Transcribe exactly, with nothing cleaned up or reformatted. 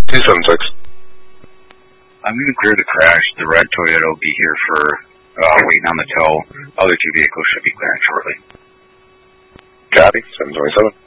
two seven six. I'm going to clear the crash. The red Toyota will be here for uh, waiting on the tow. Other two vehicles should be clearing shortly. Copy, seven twenty-seven.